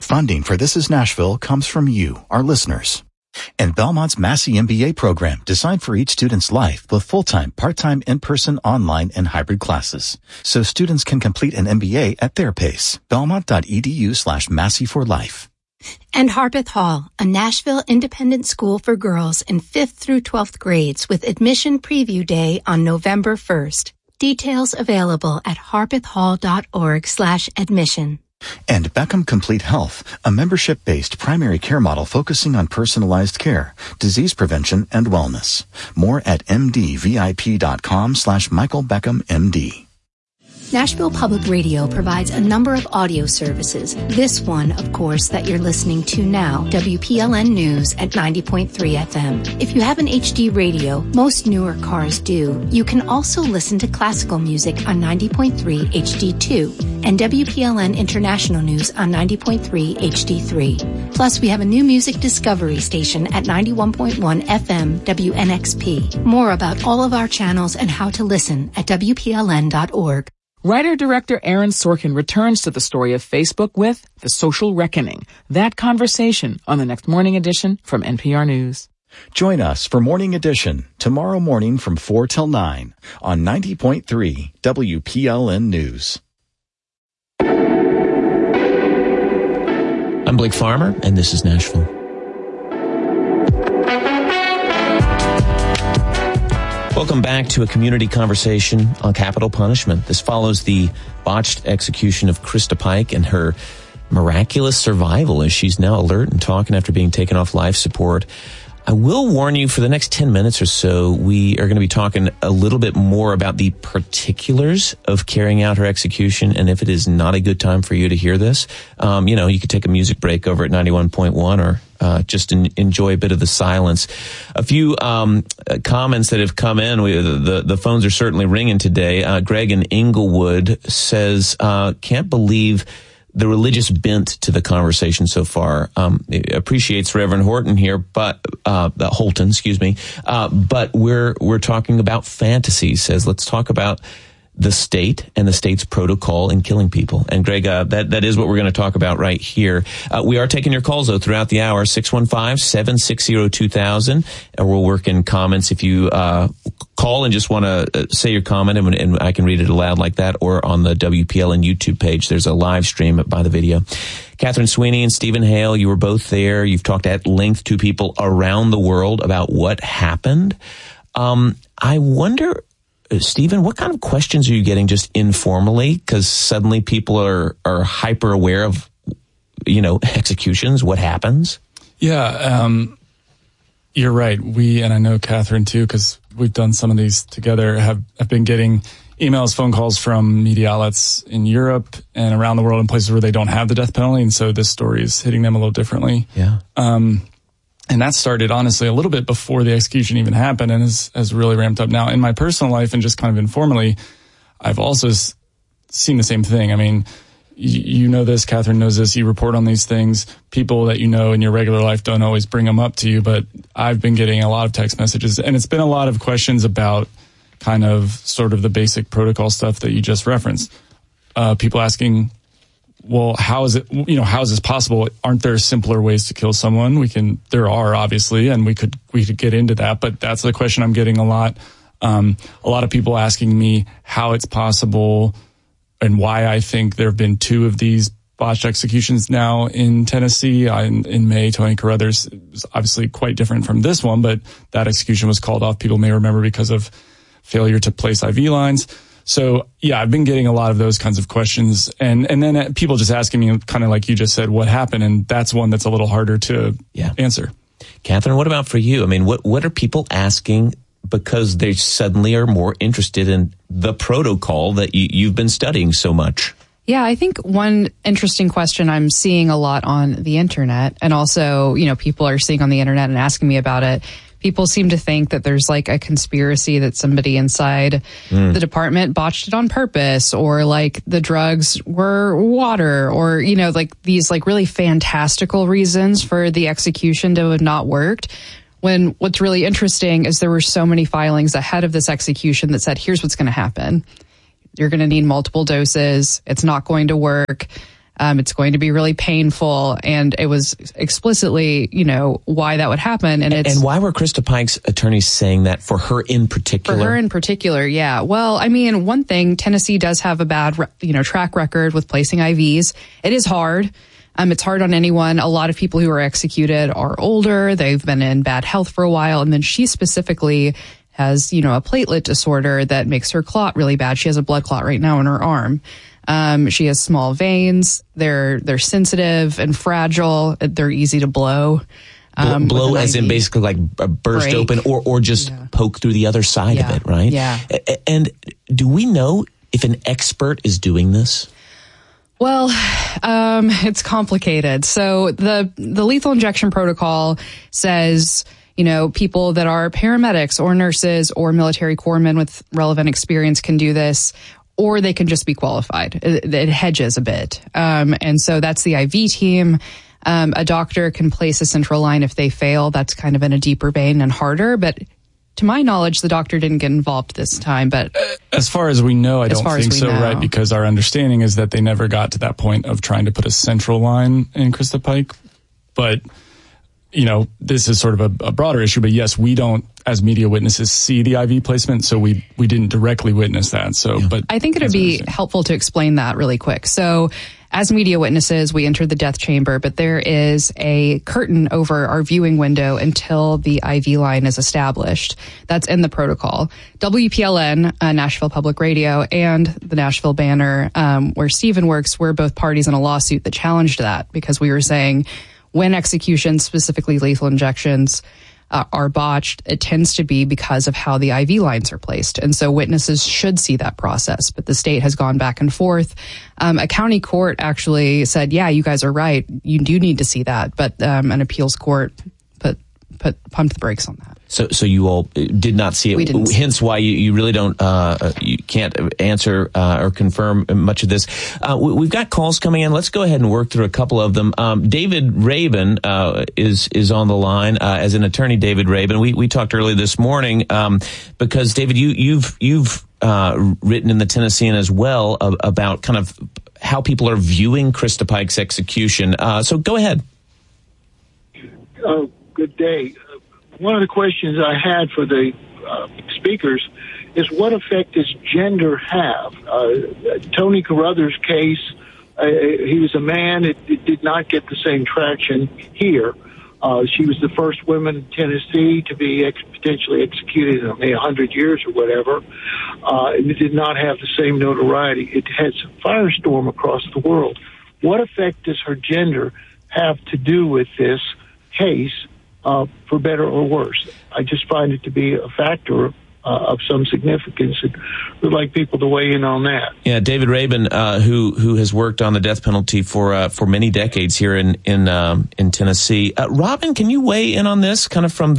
Funding for This Is Nashville comes from you, our listeners. And Belmont's Massey MBA program, designed for each student's life with full-time, part-time, in-person, online, and hybrid classes. So students can complete an MBA at their pace. Belmont.edu/Massey for life. And Harpeth Hall, a Nashville independent school for girls in 5th through 12th grades with admission preview day on November 1st. Details available at harpethhall.org/admission. And Beckham Complete Health, a membership-based primary care model focusing on personalized care, disease prevention, and wellness. More at mdvip.com/Michael Beckham MD. Nashville Public Radio provides a number of audio services. This one, of course, that you're listening to now, WPLN News at 90.3 FM. If you have an HD radio, most newer cars do, you can also listen to classical music on 90.3 HD2 and WPLN International News on 90.3 HD3. Plus, we have a new music discovery station at 91.1 FM WNXP. More about all of our channels and how to listen at WPLN.org. Writer-director Aaron Sorkin returns to the story of Facebook with The Social Reckoning. That conversation on the next Morning Edition from NPR News. Join us for Morning Edition tomorrow morning from 4 till 9 on 90.3 WPLN News. I'm Blake Farmer, and this is Nashville. Welcome back to a community conversation on capital punishment. This follows the botched execution of Krista Pike and her miraculous survival as she's now alert and talking after being taken off life support. I will warn you, for the next 10 minutes or so, we are going to be talking a little bit more about the particulars of carrying out her execution. And if it is not a good time for you to hear this, you could take a music break over at 91.1 or just enjoy a bit of the silence. A few comments that have come in. The phones are certainly ringing today. Greg in Inglewood says, can't believe the religious bent to the conversation so far. Appreciates Reverend Horton here, but Holton, excuse me. But we're talking about fantasy. Says, let's talk about the state and the state's protocol in killing people. And Greg, that is what we're going to talk about right here. We are taking your calls though throughout the hour, 615-760-2000, and we'll work in comments if you call and just want to say your comment, and I can read it aloud like that, or on the WPLN YouTube page. There's a live stream by the video. Catherine Sweeney and Stephen Hale, you were both there. You've talked at length to people around the world about what happened. I wonder, Stephen, what kind of questions are you getting just informally? Because suddenly people are hyper aware of, executions, what happens? Yeah, you're right. We, and I know Catherine too, because we've done some of these together, have been getting emails, phone calls from media outlets in Europe and around the world in places where they don't have the death penalty. And so this story is hitting them a little differently. Yeah. And that started, honestly, a little bit before the execution even happened and has really ramped up now. In my personal life and just kind of informally, I've also seen the same thing. I mean, you know this, Catherine knows this, you report on these things. People that you know in your regular life don't always bring them up to you, but I've been getting a lot of text messages, and it's been a lot of questions about kind of sort of the basic protocol stuff that you just referenced. People asking, well, how is this possible? Aren't there simpler ways to kill someone? There are, obviously, and we could get into that, but that's the question I'm getting a lot. A lot of people asking me how it's possible and why I think there have been 2 of these botched executions now in Tennessee. In May, Tony Carruthers was obviously quite different from this one, but that execution was called off, people may remember, because of failure to place IV lines. So, yeah, I've been getting a lot of those kinds of questions. And then people just asking me, kind of like you just said, what happened? And that's one that's a little harder to answer. Catherine, what about for you? I mean, what are people asking because they suddenly are more interested in the protocol that you've been studying so much? Yeah, I think one interesting question I'm seeing a lot on the internet, and also, people are seeing on the internet and asking me about it. People seem to think that there's like a conspiracy that somebody inside the department botched it on purpose, or like the drugs were water, or, like these like really fantastical reasons for the execution to have not worked. When what's really interesting is there were so many filings ahead of this execution that said, here's what's going to happen. You're going to need multiple doses. It's not going to work. It's going to be really painful. And it was explicitly, why that would happen. And why were Krista Pike's attorneys saying that for her in particular? For her in particular, yeah. Well, I mean, one thing, Tennessee does have a bad, track record with placing IVs. It is hard. It's hard on anyone. A lot of people who are executed are older. They've been in bad health for a while. And then she specifically has, a platelet disorder that makes her clot really bad. She has a blood clot right now in her arm. She has small veins. They're sensitive and fragile. They're easy to blow. Blow as in basically like burst open or just poke through the other side of it, right? Yeah. And do we know if an expert is doing this? Well, it's complicated. So the lethal injection protocol says, people that are paramedics or nurses or military corpsmen with relevant experience can do this, or they can just be qualified. It hedges a bit. And so that's the IV team. A doctor can place a central line if they fail. That's kind of in a deeper vein and harder. But to my knowledge, the doctor didn't get involved this time. But as far as we know, I don't think so, right? Because our understanding is that they never got to that point of trying to put a central line in Krista Pike. But, this is sort of a broader issue. But yes, we don't, as media witnesses, see the IV placement. So we didn't directly witness that. So, but I think it would be helpful to explain that really quick. So as media witnesses, we entered the death chamber, but there is a curtain over our viewing window until the IV line is established. That's in the protocol. WPLN, Nashville Public Radio, and the Nashville Banner, where Stephen works, were both parties in a lawsuit that challenged that because we were saying when executions, specifically lethal injections, are botched, it tends to be because of how the IV lines are placed. And so witnesses should see that process. But the state has gone back and forth. A county court actually said, yeah, you guys are right. You do need to see that. But an appeals court pumped the brakes on that. So you all did not see it. We didn't. Hence why you really don't, you can't answer or confirm much of this. We've got calls coming in. Let's go ahead and work through a couple of them. David Rabin is on the line as an attorney. David Rabin. We talked earlier this morning because David, you've written in the Tennessean as well about kind of how people are viewing Krista Pike's execution. So go ahead. Oh, good day. One of the questions I had for the speakers is what effect does gender have? Tony Carruthers' case, he was a man. It did not get the same traction here. She was the first woman in Tennessee to be potentially executed in 100 years or whatever. It did not have the same notoriety. It had some firestorm across the world. What effect does her gender have to do with this case? For better or worse. I just find it to be a factor of some significance. And we'd like people to weigh in on that. Yeah, David Rabin, who has worked on the death penalty for many decades here in Tennessee. Robin, can you weigh in on this, kind of from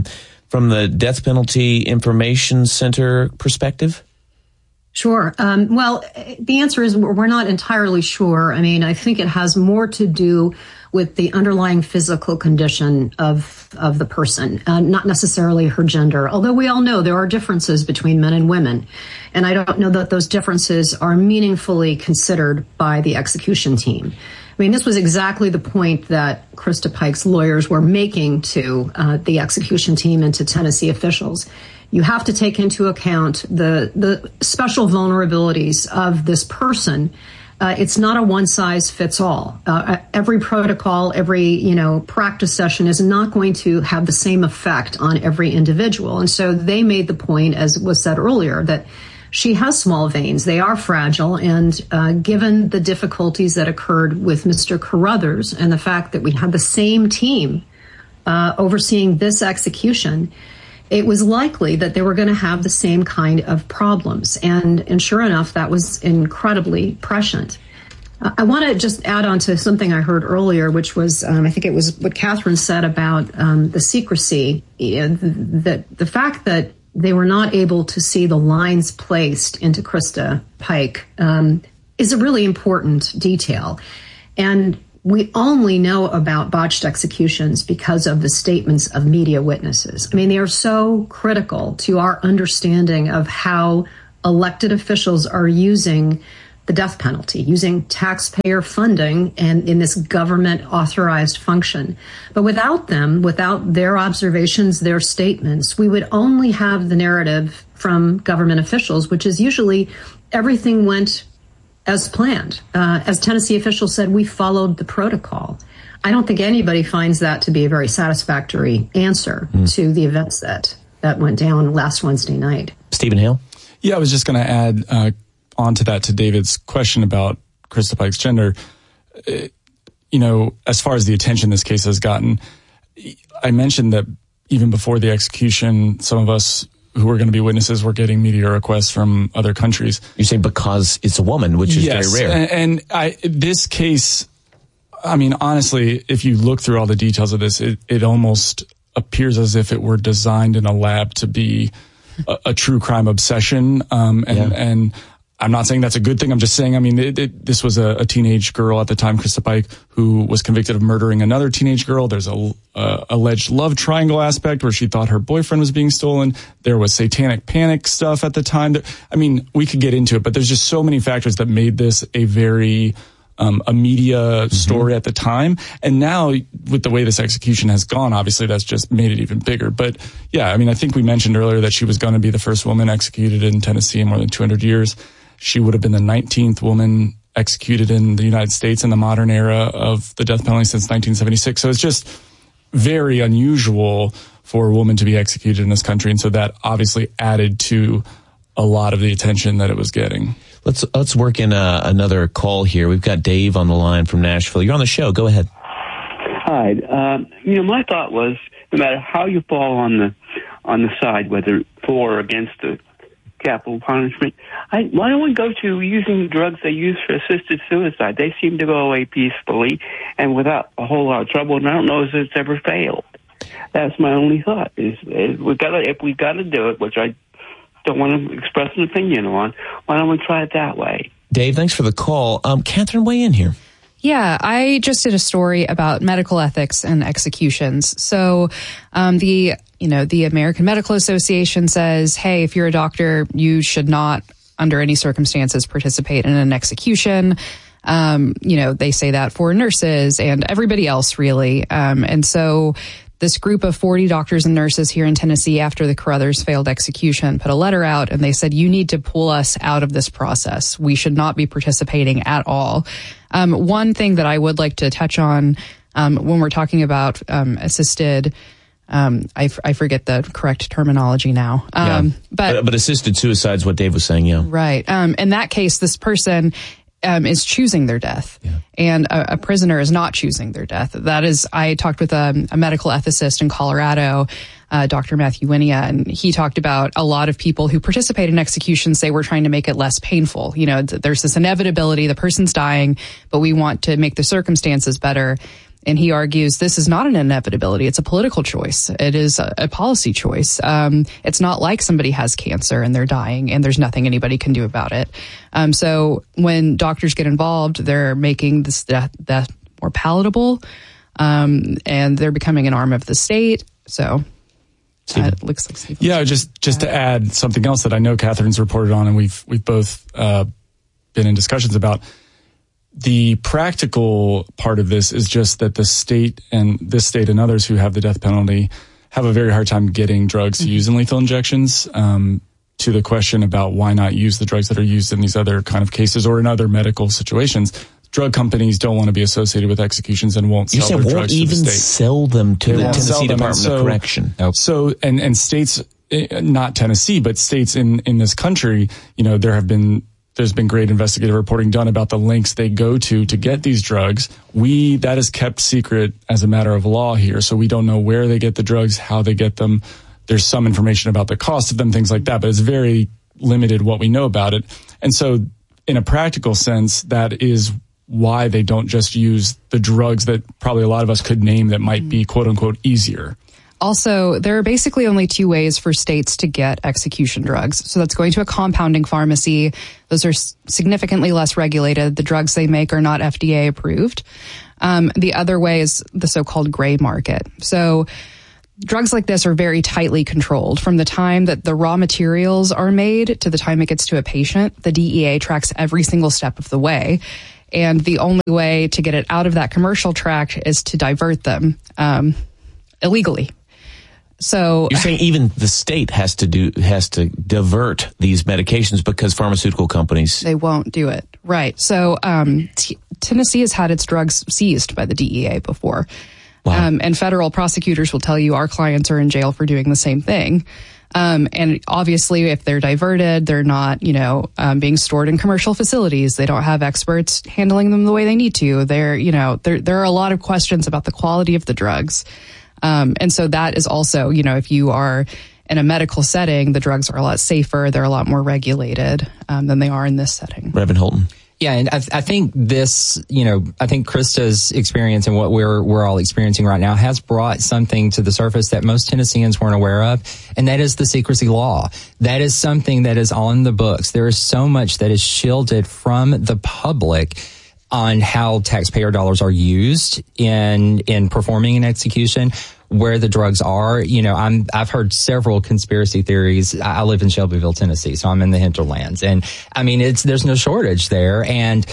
the Death Penalty Information Center perspective? Sure. Well, the answer is we're not entirely sure. I mean, I think it has more to do with the underlying physical condition of the person, not necessarily her gender, although we all know there are differences between men and women. And I don't know that those differences are meaningfully considered by the execution team. I mean, this was exactly the point that Krista Pike's lawyers were making to the execution team and to Tennessee officials. You have to take into account the special vulnerabilities of this person. It's not a one-size-fits-all. Every protocol, every practice session is not going to have the same effect on every individual. And so they made the point, as was said earlier, that she has small veins. They are fragile. And given the difficulties that occurred with Mr. Carruthers and the fact that we had the same team overseeing this execution, it was likely that they were going to have the same kind of problems. And sure enough, that was incredibly prescient. I want to just add on to something I heard earlier, which was, I think it was what Catherine said about the secrecy, that the fact that they were not able to see the lines placed into Krista Pike is a really important detail. And we only know about botched executions because of the statements of media witnesses. I mean, they are so critical to our understanding of how elected officials are using the death penalty using taxpayer funding and in this government authorized function. But without them, without their observations, their statements, we would only have the narrative from government officials, which is usually everything went as planned. As Tennessee officials said, we followed the protocol. I don't think anybody finds that to be a very satisfactory answer to the events that went down last Wednesday night. Stephen Hale? Yeah, I was just going to add onto that, to David's question about Krista Pike's gender. As far as the attention this case has gotten, I mentioned that even before the execution, some of us who were going to be witnesses were getting media requests from other countries. You're saying because it's a woman, which is very rare. And this case, I mean, honestly, if you look through all the details of this, it almost appears as if it were designed in a lab to be a true crime obsession. And I'm not saying that's a good thing. I'm just saying, I mean, this was a teenage girl at the time, Krista Pike, who was convicted of murdering another teenage girl. There's a alleged love triangle aspect where she thought her boyfriend was being stolen. There was satanic panic stuff at the time. I mean, we could get into it, but there's just so many factors that made this a very a media story at the time. And now with the way this execution has gone, obviously that's just made it even bigger. But yeah, I mean, I think we mentioned earlier that she was going to be the first woman executed in Tennessee in more than 200 years. She would have been the 19th woman executed in the United States in the modern era of the death penalty since 1976. So it's just very unusual for a woman to be executed in this country. And so that obviously added to a lot of the attention that it was getting. Let's work in another call here. We've got Dave on the line from Nashville. You're on the show. Go ahead. Hi. My thought was, no matter how you fall on the side, whether for or against the capital punishment, why don't we go to using drugs they use for assisted suicide? They seem to go away peacefully and without a whole lot of trouble, and I don't know if it's ever failed. That's my only thought. If we got to do it, which I don't want to express an opinion on, why don't we try it that way? Dave, thanks for the call. Catherine, weigh in here. Yeah, I just did a story about medical ethics and executions. So, the American Medical Association says, hey, if you're a doctor, you should not, under any circumstances, participate in an execution. They say that for nurses and everybody else, really. And so this group of 40 doctors and nurses here in Tennessee, after the Carruthers failed execution, put a letter out and they said, you need to pull us out of this process. We should not be participating at all. One thing that I would like to touch on when we're talking about assisted, I forget the correct terminology now. But assisted suicide is what Dave was saying, yeah. Right. In that case, this person is choosing their death, and a prisoner is not choosing their death. That is, I talked with a medical ethicist in Colorado, Dr. Matthew Winia, and he talked about a lot of people who participate in executions say we're trying to make it less painful. There's this inevitability, the person's dying, but we want to make the circumstances better. And he argues this is not an inevitability. It's a political choice. It is a policy choice. It's not like somebody has cancer and they're dying and there's nothing anybody can do about it. So when doctors get involved, they're making this death more palatable, and they're becoming an arm of the state. So it looks like Stephen. Yeah, just to add something else that I know Catherine's reported on and we've both been in discussions about. The practical part of this is just that this state and others who have the death penalty have a very hard time getting drugs to use in lethal injections. To the question about why not use the drugs that are used in these other kind of cases or in other medical situations, drug companies don't want to be associated with executions and won't sell their drugs to the state. Sell them to the Tennessee Department of Correction. So, and states, not Tennessee, but states in this country, there's been great investigative reporting done about the links they go to get these drugs. That is kept secret as a matter of law here. So we don't know where they get the drugs, how they get them. There's some information about the cost of them, things like that, but it's very limited what we know about it. And so in a practical sense, that is why they don't just use the drugs that probably a lot of us could name that might be quote unquote easier. Also, there are basically only two ways for states to get execution drugs. So that's going to a compounding pharmacy. Those are significantly less regulated. The drugs they make are not FDA approved. The other way is the so-called gray market. So drugs like this are very tightly controlled. From the time that the raw materials are made to the time it gets to a patient, the DEA tracks every single step of the way. And the only way to get it out of that commercial tract is to divert them illegally. So you're saying even the state has to divert these medications because pharmaceutical companies, they won't do it. Right. So Tennessee has had its drugs seized by the DEA before. Wow. And federal prosecutors will tell you our clients are in jail for doing the same thing. And obviously, if they're diverted, they're not, being stored in commercial facilities. They don't have experts handling them the way they need to. There are a lot of questions about the quality of the drugs. And so that is also, if you are in a medical setting, the drugs are a lot safer. They're a lot more regulated than they are in this setting. Reverend Holton. Yeah, and I think this, I think Krista's experience and what we're all experiencing right now has brought something to the surface that most Tennesseans weren't aware of, and that is the secrecy law. That is something that is on the books. There is so much that is shielded from the public on how taxpayer dollars are used in performing an execution, where the drugs are. I've heard several conspiracy theories. I live in Shelbyville, Tennessee, so I'm in the hinterlands. And I mean, there's no shortage there. And,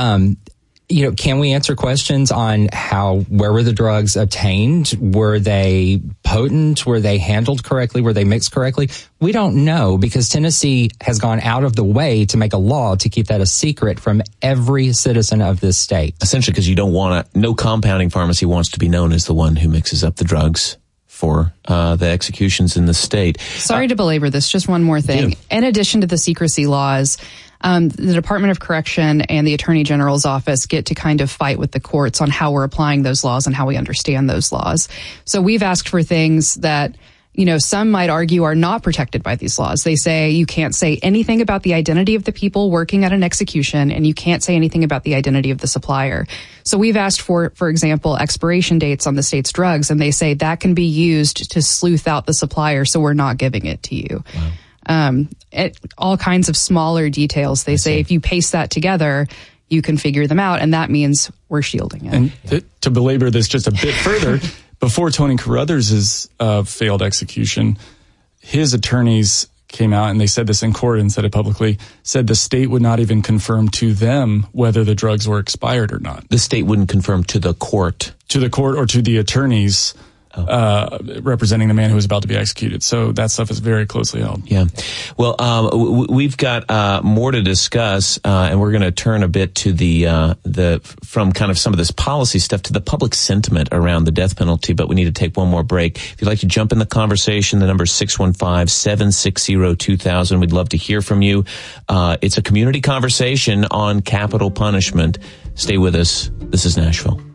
can we answer questions on where were the drugs obtained? Were they potent? Were they handled correctly? Were they mixed correctly? We don't know, because Tennessee has gone out of the way to make a law to keep that a secret from every citizen of this state. Essentially, because you don't no compounding pharmacy wants to be known as the one who mixes up the drugs for the executions in the state. Sorry to belabor this, just one more thing. Yeah. In addition to the secrecy laws, the Department of Correction and the Attorney General's office get to kind of fight with the courts on how we're applying those laws and how we understand those laws. So we've asked for things that, some might argue are not protected by these laws. They say you can't say anything about the identity of the people working at an execution, and you can't say anything about the identity of the supplier. So we've asked for example, expiration dates on the state's drugs, and they say that can be used to sleuth out the supplier, so we're not giving it to you. Wow. All kinds of smaller details. They say if you paste that together, you can figure them out, and that means we're shielding it. And to belabor this just a bit further, before Tony Carruthers' failed execution, his attorneys came out and they said this in court and said it publicly, said the state would not even confirm to them whether the drugs were expired or not. The state wouldn't confirm to the court? To the court or to the attorneys representing the man who was about to be executed. So that stuff is very closely held. Yeah. Well, we've got more to discuss, and we're going to turn a bit to from kind of some of this policy stuff to the public sentiment around the death penalty, but we need to take one more break. If you'd like to jump in the conversation, the number is 615-760-2000. We'd love to hear from you. It's a community conversation on capital punishment. Stay with us. This is Nashville.